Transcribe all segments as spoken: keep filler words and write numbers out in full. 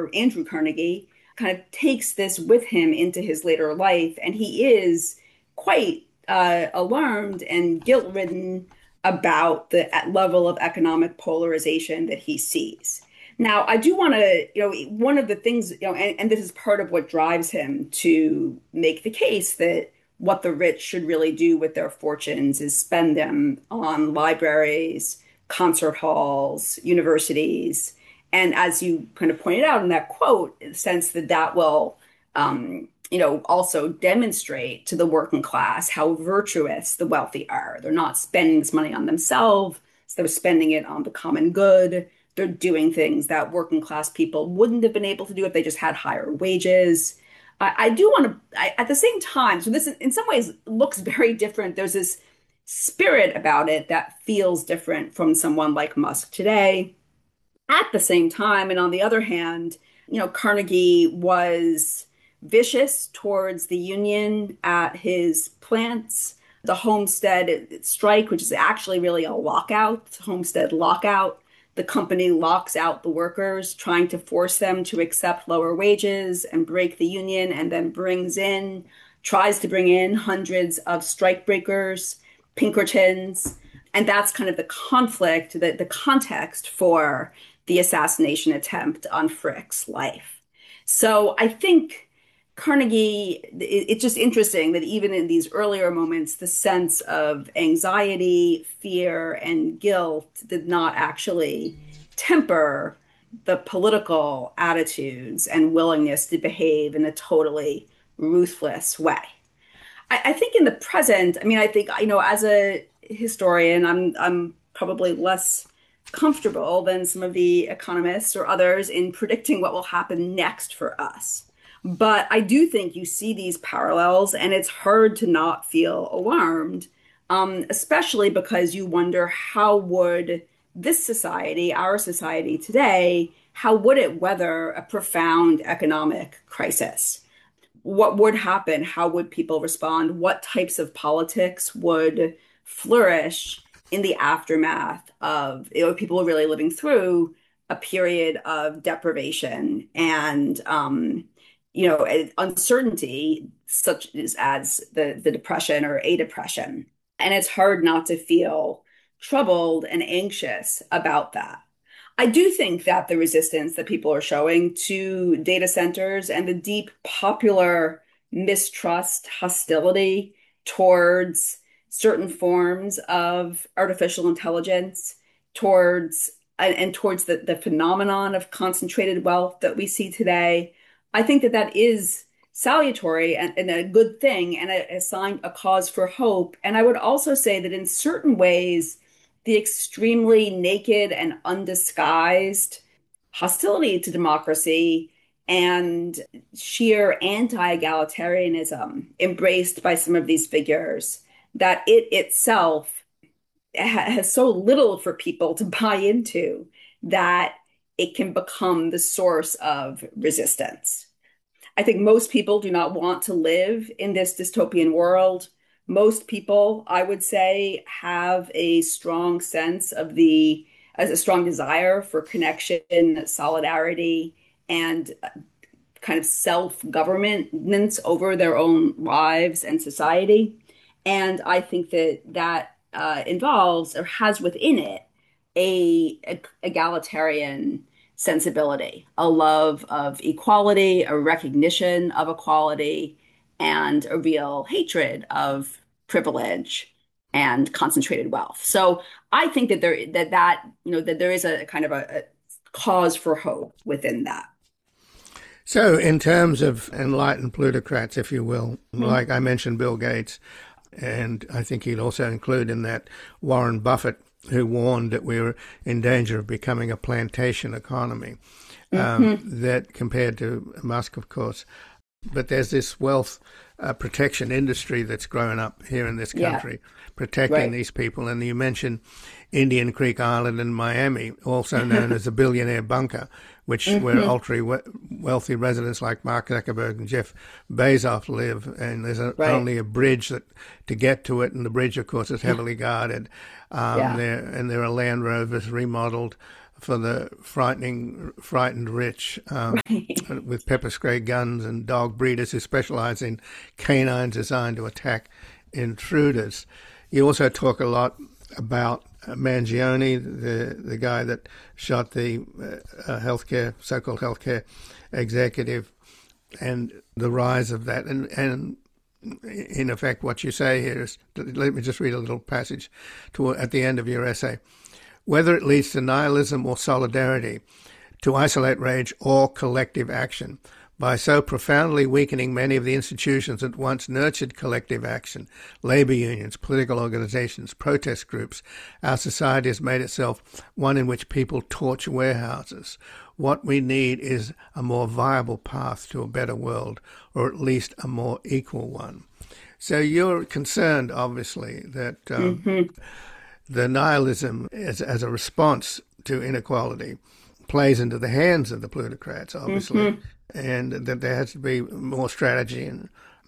father, Andrew Carnegie, kind of takes this with him into his later life, and he is quite uh, alarmed and guilt-ridden about the level of economic polarization that he sees. Now, I do want to, you know, one of the things, you know, and, and this is part of what drives him to make the case that what the rich should really do with their fortunes is spend them on libraries, concert halls, universities. And as you kind of pointed out in that quote, in the sense that that will, um, you know, also demonstrate to the working class how virtuous the wealthy are. They're not spending this money on themselves, they're spending it on the common good. They're doing things that working class people wouldn't have been able to do if they just had higher wages. I, I do want to, I, at the same time, so this is, in some ways looks very different. There's this spirit about it that feels different from someone like Musk today. At the same time, and on the other hand, you know, Carnegie was vicious towards the union at his plants. The Homestead strike, which is actually really a lockout, Homestead lockout. The company locks out the workers, trying to force them to accept lower wages and break the union, and then brings in, tries to bring in hundreds of strikebreakers, Pinkertons. And that's kind of the conflict, the, the context for the assassination attempt on Frick's life. So I think Carnegie, it, it's just interesting that even in these earlier moments, the sense of anxiety, fear, and guilt did not actually temper the political attitudes and willingness to behave in a totally ruthless way. I, I think in the present, I mean, I think, you know, as a historian, I'm I'm probably less comfortable than some of the economists or others in predicting what will happen next for us. But I do think you see these parallels, and it's hard to not feel alarmed, um, especially because you wonder how would this society, our society today, how would it weather a profound economic crisis? What would happen? How would people respond? What types of politics would flourish in the aftermath of, you know, people really living through a period of deprivation and, um, you know, uncertainty, such as, as the, the depression or a depression. And it's hard not to feel troubled and anxious about that. I do think that the resistance that people are showing to data centers and the deep popular mistrust, hostility towards certain forms of artificial intelligence, towards and, and towards the, the phenomenon of concentrated wealth that we see today, I think that that is salutary and, and a good thing and a, a sign, a cause for hope. And I would also say that in certain ways, the extremely naked and undisguised hostility to democracy and sheer anti-egalitarianism embraced by some of these figures, that it itself has so little for people to buy into that it can become the source of resistance. I think most people do not want to live in this dystopian world. Most people, I would say, have a strong sense of the, as a strong desire for connection, solidarity, and kind of self-governance over their own lives and society. And I think that that uh, involves or has within it a, a egalitarian sensibility, a love of equality, a recognition of equality, and a real hatred of privilege and concentrated wealth. So I think that there that that you know that there is a kind of a, a cause for hope within that. So in terms of enlightened plutocrats, if you will, mm-hmm. like I mentioned Bill Gates, and I think he'd also include in that Warren Buffett, who warned that we were in danger of becoming a plantation economy, um, mm-hmm. that compared to Musk, of course. But there's this wealth uh, protection industry that's grown up here in this country, yeah. protecting right. these people. And you mentioned Indian Creek Island in Miami, also known as the billionaire bunker, which mm-hmm. where ultra wealthy residents like Mark Zuckerberg and Jeff Bezos live. And there's a, right. only a bridge that to get to it. And the bridge, of course, is heavily guarded. Um, yeah. there, and there are Land Rovers remodeled for the frightening, frightened rich, um, Right. with pepper spray guns and dog breeders who specialize in canines designed to attack intruders. You also talk a lot about Mangione, the the guy that shot the uh, healthcare, so-called healthcare executive, and the rise of that. And, and in effect, what you say here is, let me just read a little passage to, at the end of your essay. Whether it leads to nihilism or solidarity, to isolate rage or collective action, by so profoundly weakening many of the institutions that once nurtured collective action, labour unions, political organisations, protest groups, our society has made itself one in which people torch warehouses. What we need is a more viable path to a better world, or at least a more equal one. So you're concerned, obviously, that um, Mm-hmm. the nihilism as, as a response to inequality plays into the hands of the plutocrats, obviously, Mm-hmm. and that there has to be more strategy. And,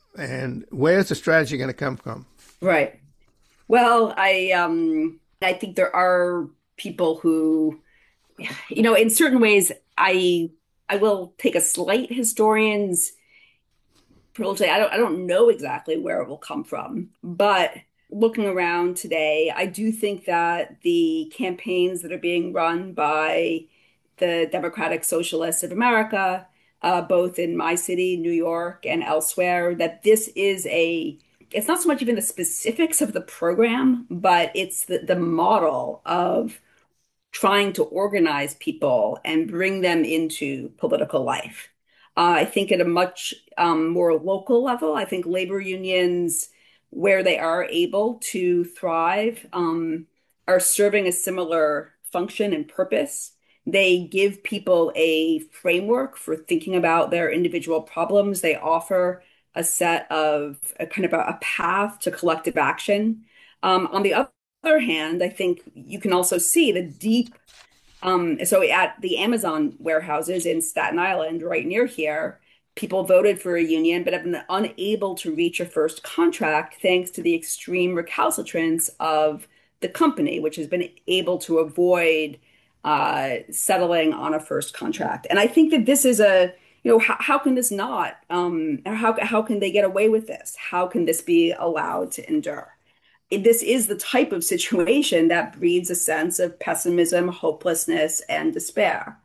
and where's the strategy going to come from? Right. Well, I um I think there are people who, you know, in certain ways, I I will take a slight historian's privilege. I don't I don't know exactly where it will come from, but looking around today, I do think that the campaigns that are being run by the Democratic Socialists of America, uh, both in my city, New York, and elsewhere, that this is a, it's not so much even the specifics of the program, but it's the, the model of trying to organize people and bring them into political life. Uh, I think at a much um, more local level, I think labor unions, where they are able to thrive, um, are serving a similar function and purpose. They give people a framework for thinking about their individual problems. They offer a set of a kind of a, a path to collective action. Um, on the other hand, I think you can also see the deep um, so at the Amazon warehouses in Staten Island, right near here, people voted for a union but have been unable to reach a first contract thanks to the extreme recalcitrance of the company, which has been able to avoid uh, settling on a first contract. And I think that this is a, you know, how, how can this not, um, how, how can they get away with this? How can this be allowed to endure? This is the type of situation that breeds a sense of pessimism, hopelessness, and despair.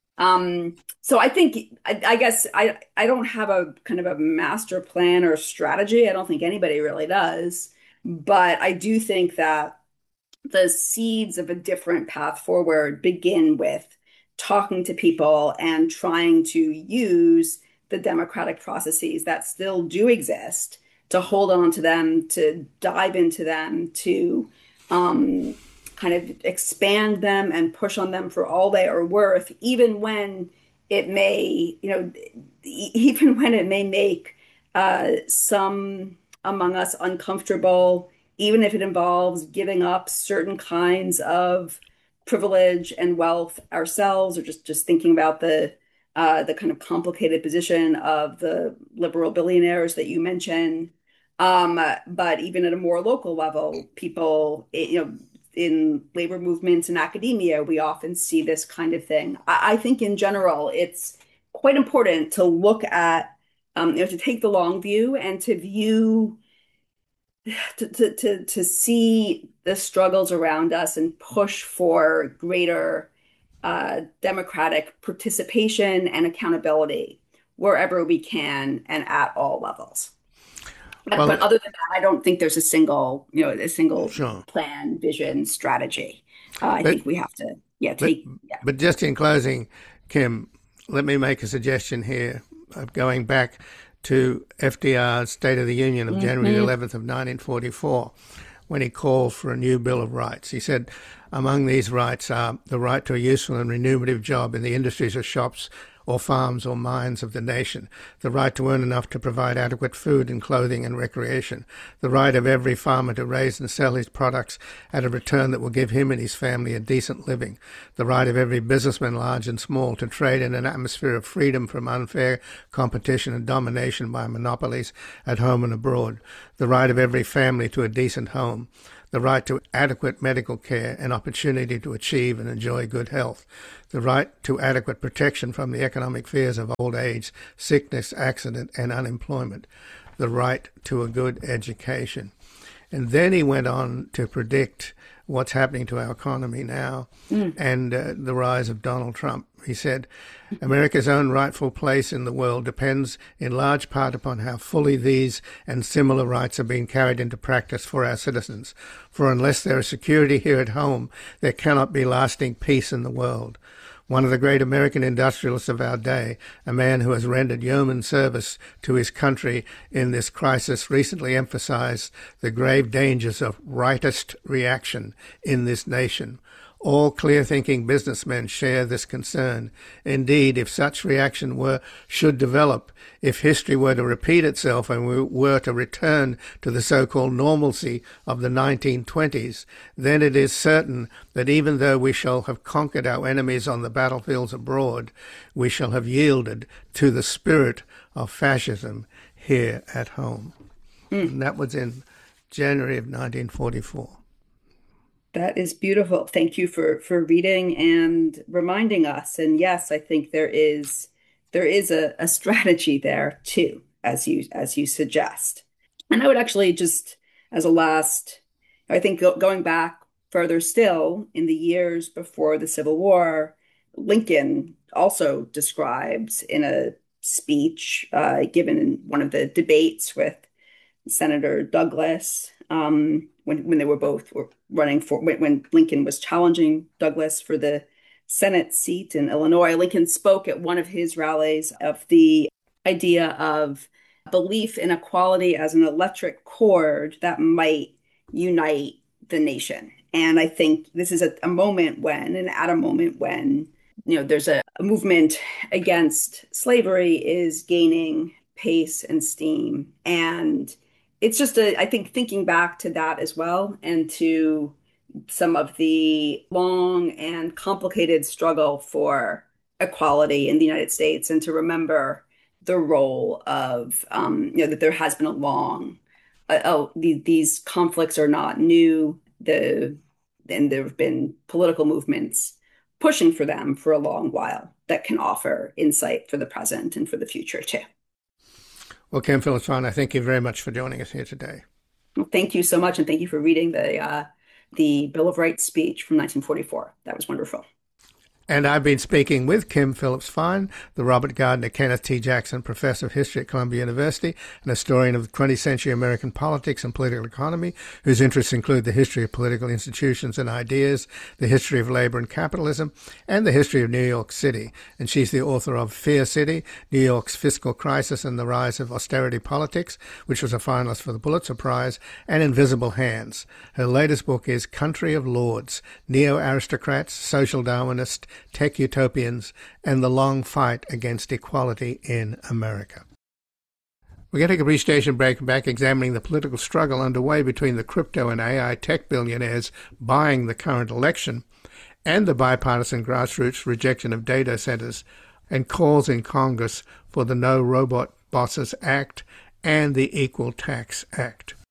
Um, so I think, I, I guess I, I don't have a kind of a master plan or strategy. I don't think anybody really does. But I do think that the seeds of a different path forward begin with talking to people and trying to use the democratic processes that still do exist to hold on to them, to dive into them, to um, kind of expand them and push on them for all they are worth, even when it may, you know, even when it may make uh, some among us uncomfortable, even if it involves giving up certain kinds of privilege and wealth ourselves, or just just thinking about the uh, the kind of complicated position of the liberal billionaires that you mentioned. Um, but even at a more local level, people, you know, in labor movements and academia, we often see this kind of thing. I, I think in general, it's quite important to look at, um, you know, to take the long view and to view, to, to, to, to see the struggles around us and push for greater uh, democratic participation and accountability wherever we can and at all levels. But, Well, but other than that, I don't think there's a single, you know, a single sure. plan, vision, strategy. Uh, I But, think we have to, yeah, but, take, yeah. but just in closing, Kim, let me make a suggestion here of going back to F D R's State of the Union of January Mm-hmm. eleventh of nineteen forty-four, when he called for a new Bill of Rights. He said, among these rights are the right to a useful and remunerative job in the industries or shops or farms or mines of the nation, the right to earn enough to provide adequate food and clothing and recreation, the right of every farmer to raise and sell his products at a return that will give him and his family a decent living, the right of every businessman, large and small, to trade in an atmosphere of freedom from unfair competition and domination by monopolies at home and abroad, the right of every family to a decent home, the right to adequate medical care and opportunity to achieve and enjoy good health, the right to adequate protection from the economic fears of old age, sickness, accident, and unemployment, the right to a good education. And then he went on to predict what's happening to our economy now mm. and uh, the rise of Donald Trump. He said, America's own rightful place in the world depends in large part upon how fully these and similar rights are being carried into practice for our citizens. For unless there is security here at home, there cannot be lasting peace in the world. One of the great American industrialists of our day, a man who has rendered yeoman service to his country in this crisis, recently emphasized the grave dangers of rightist reaction in this nation. All clear-thinking businessmen share this concern. Indeed, if such reaction were should develop, if history were to repeat itself and we were to return to the so-called normalcy of the nineteen twenties, then it is certain that even though we shall have conquered our enemies on the battlefields abroad, we shall have yielded to the spirit of fascism here at home. Mm. And that was in January of nineteen forty-four. That is beautiful. Thank you for for reading and reminding us. And yes, I think there is there is a, a strategy there too, as you as you suggest. And I would actually just, as a last, I think go, going back further still in the years before the Civil War, Lincoln also describes in a speech uh, given in one of the debates with Senator Douglas, um, when when they were both were running for when, when Lincoln was challenging Douglas for the Senate seat in Illinois. Lincoln spoke at one of his rallies of the idea of belief in equality as an electric cord that might unite the nation. And I think this is a, a moment when, and at a moment when, you know, there's a, a movement against slavery is gaining pace and steam. And it's just a, I think thinking back to that as well, and to some of the long and complicated struggle for equality in the United States, and to remember the role of, um, you know, that there has been a long, uh, oh, the, these conflicts are not new. The, and there have been political movements pushing for them for a long while that can offer insight for the present and for the future too. Well, Kim Phillips-Fine, I thank you very much for joining us here today. Well, thank you so much, and thank you for reading the uh, the Bill of Rights speech from nineteen forty-four. That was wonderful. And I've been speaking with Kim Phillips-Fine, the Robert Gardner Kenneth T. Jackson Professor of History at Columbia University, an historian of the twentieth century American politics and political economy, whose interests include the history of political institutions and ideas, the history of labor and capitalism, and the history of New York City. And she's the author of Fear City, New York's Fiscal Crisis and the Rise of Austerity Politics, which was a finalist for the Pulitzer Prize, and Invisible Hands. Her latest book is Country of Lords, Neo-Aristocrats, Social Darwinists, Tech Utopians, and the Long Fight Against Equality in America. We're going to take a brief station break and back examining the political struggle underway between the crypto and A I tech billionaires buying the current election and the bipartisan grassroots rejection of data centers and calls in Congress for the No Robot Bosses Act and the Equal Tax Act.